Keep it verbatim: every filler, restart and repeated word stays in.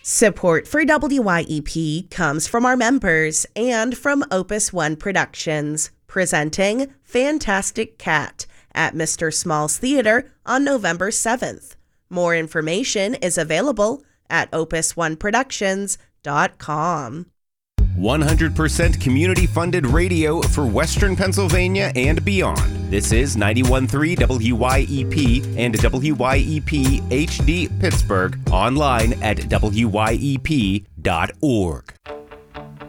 Support for W Y E P comes from our members and from Opus One Productions, presenting Fantastic Cat at Mister Small's Theater on November seventh. More information is available at opus one productions dot com. one hundred percent community-funded radio for Western Pennsylvania and beyond. This is ninety-one point three W Y E P and W Y E P H D Pittsburgh, online at W Y E P dot org.